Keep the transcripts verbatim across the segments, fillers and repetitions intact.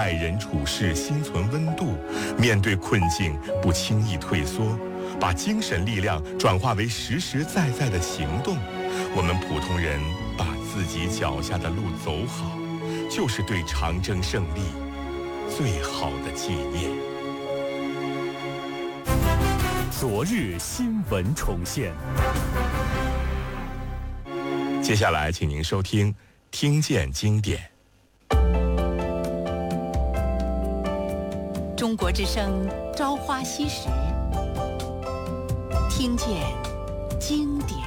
待人处事心存温度，面对困境不轻易退缩，把精神力量转化为实实在在的行动。我们普通人把自己脚下的路走好，就是对长征胜利最好的纪念。 昨日新闻重现。 接下来，请您收听《听见经典》。 中国之声《朝花夕拾》，听见经典。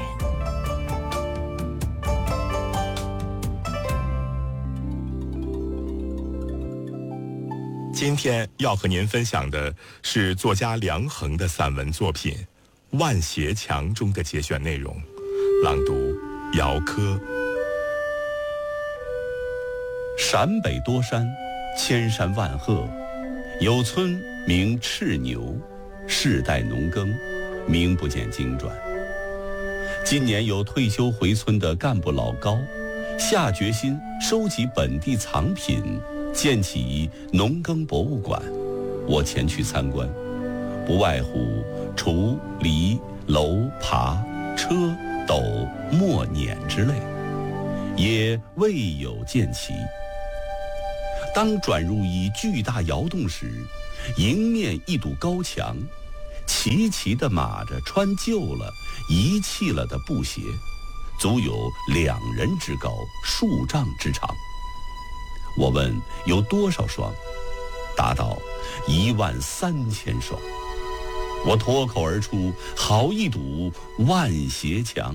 今天要和您分享的是作家梁衡的散文作品《万斜墙》中的节选内容，朗读姚科。 陕北多山，千山万壑，有村名赤牛，世代农耕，名不见经传。今年有退休回村的干部老高，下决心收集本地藏品，建起农耕博物馆。我前去参观，不外乎锄、犁、篓、耙、车、斗、磨、碾之类，也未有见齐。当转入一巨大窑洞时，迎面一堵高墙，齐齐地码着穿旧了、遗弃了的布鞋，足有两人之高，数丈之长。我问有多少双，答道一万三千双。我脱口而出：好一堵万斜墙！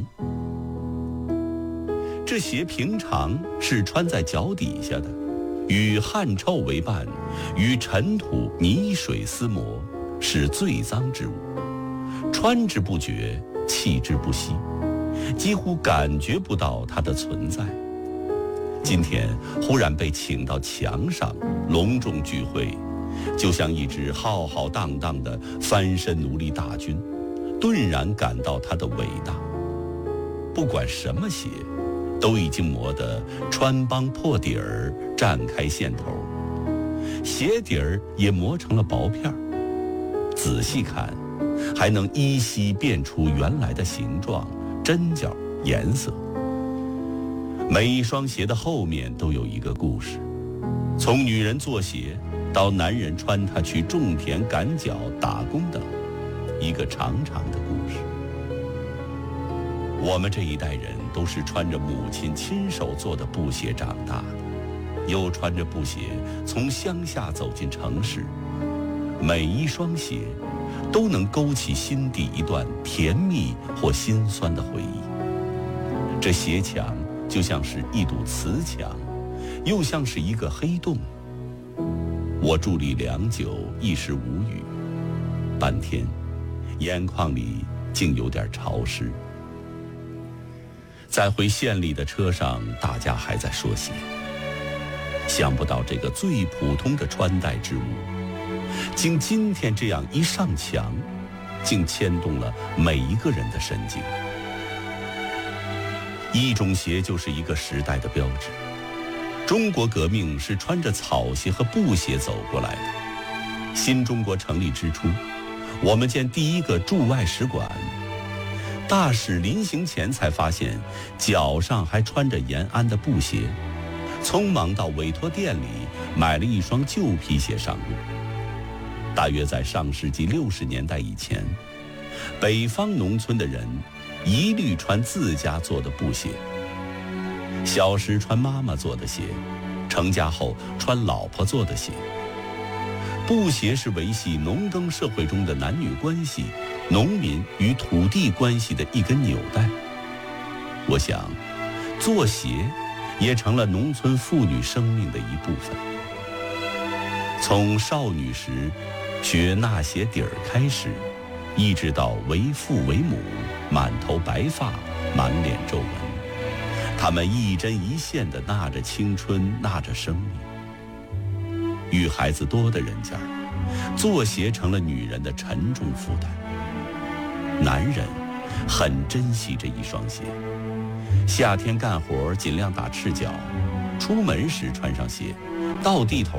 这鞋平常是穿在脚底下的，与汗臭为伴，与尘土泥水厮磨，是最脏之物。穿之不觉，弃之不惜，几乎感觉不到它的存在。今天忽然被请到墙上隆重聚会，就像一支浩浩荡荡的翻身奴隶大军，顿然感到它的伟大。不管什么鞋，都已经磨得穿帮破底儿，绽开线头，鞋底儿也磨成了薄片儿。仔细看，还能依稀辨出原来的形状、针脚、颜色。每一双鞋的后面都有一个故事，从女人做鞋到男人穿它去种田、赶脚、打工等，一个长长的故事。我们这一代人都是穿着母亲亲手做的布鞋长大的，又穿着布鞋从乡下走进城市。每一双鞋都能勾起心底一段甜蜜或心酸的回忆。这鞋墙就像是一堵瓷墙，又像是一个黑洞。我伫立良久，一时无语。半天，眼眶里竟有点潮湿。在回县里的车上，大家还在说鞋。想不到这个最普通的穿戴之物，经今天这样一上墙，竟牵动了每一个人的神经。一种鞋就是一个时代的标志。中国革命是穿着草鞋和布鞋走过来的。新中国成立之初，我们建第一个驻外使馆，大使临行前才发现脚上还穿着延安的布鞋，匆忙到委托店里买了一双旧皮鞋上路。大约在上世纪六十年代以前，北方农村的人一律穿自家做的布鞋，小时穿妈妈做的鞋，成家后穿老婆做的鞋。布鞋是维系农耕社会中的男女关系、农民与土地关系的一根纽带。我想，做鞋也成了农村妇女生命的一部分。从少女时学纳鞋底儿开始，一直到为父为母，满头白发，满脸皱纹，他们一针一线地纳着青春，纳着生命。与孩子多的人家，做鞋成了女人的沉重负担。男人很珍惜这一双鞋，夏天干活尽量打赤脚，出门时穿上鞋，到地头